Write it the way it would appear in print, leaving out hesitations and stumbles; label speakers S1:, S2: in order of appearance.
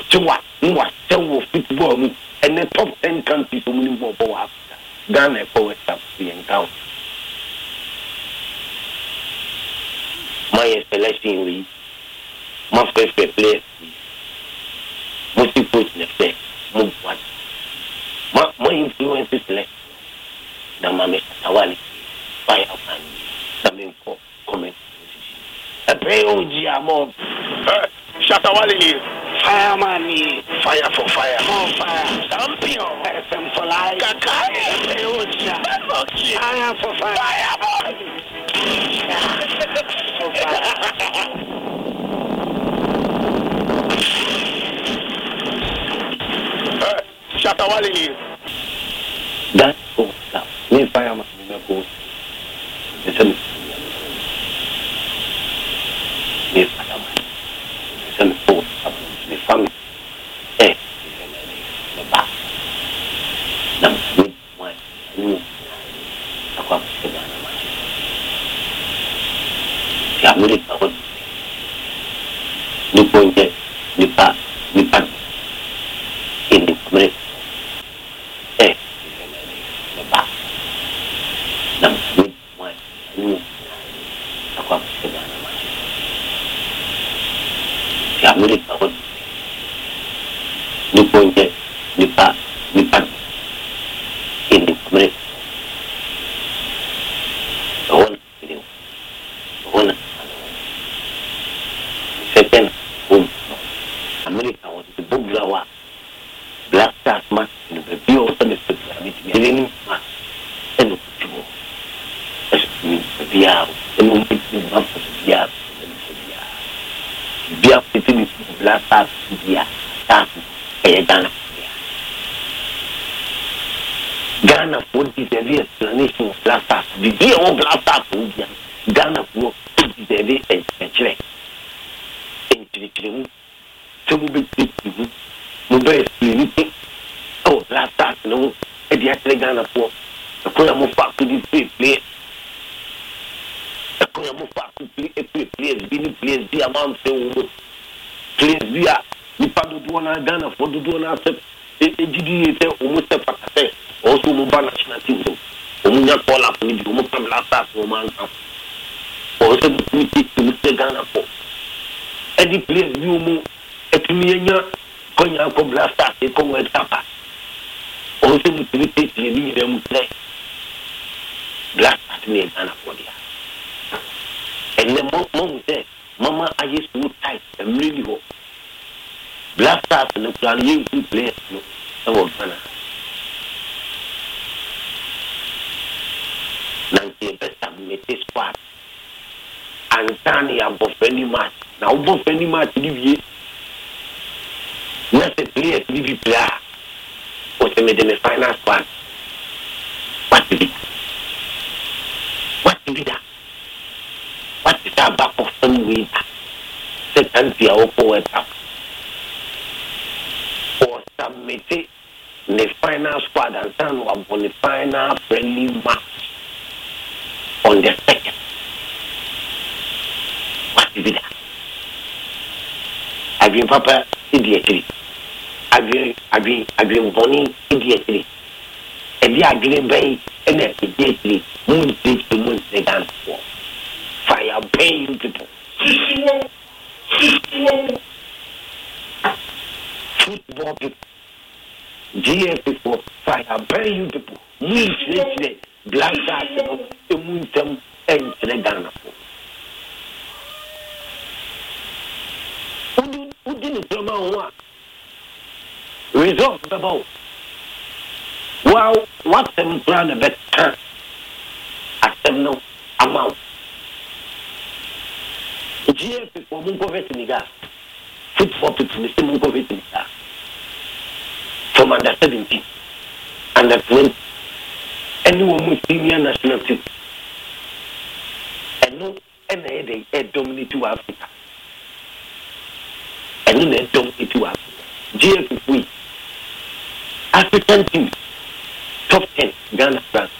S1: Tiwa football and the top 10 countries only for Africa. Ghana for West Africa and count. My selection we my first player. Most coach in the move one. My influence is less than my Tawali. Fire and something for comment. A pray OG Shatawali. Fireman, fire for fire, more fire, champion, FM for life, Kakai, fire for fire, Shatawali. That's cool. Me fireman, me go. Listen. Me fireman. Listen. The family, the back. Number one, Ghana for the explanation of blasters. The day of blasters, Ghana for the explanation. So we be mobile explaining. Oh, blasters, no, and the actual Ghana for the Koyamo Park to this play. The Koyamo Park to play players, be among the players, we are. Nipa do na Ghana for do na step GDA almost step at also mobile national team so omunya call up with you mobile blasters for man also to Ghana for any place you mo etimienya konya ko blasters e ko World Cup also to take the them play blasters me Ghana for dia and the mom say mama I used to tight and really go blasters and the plan you play no about Ghana. Nanti besta mete squad. Antani above any match. Now above any match live. Not a player live player. What they made in the final squad. What did it? What did that? What did that back of some way? Second year or forward up. Or submit the final squad and turn up on the final friendly match. On the second. What is it? I've been Papa idiotry. I've been Bonnie idiotry. And the agreeing bay and immediately moon stage to moon they dance for. Fire paying people. Football people. GF people. Fire paying people. Moon stage. Black guys, the moon them and the Ghana. Who didn't come on? Result about. Well, what's them plan a better? I said no amount. GF people won't go in the gas. Football people, they won't go in the gas. From under 17, under 20. Anyone with senior national team. And no, and they dominate to Africa. And then they dominate to Africa. GF we African team, top 10, Ghana, France.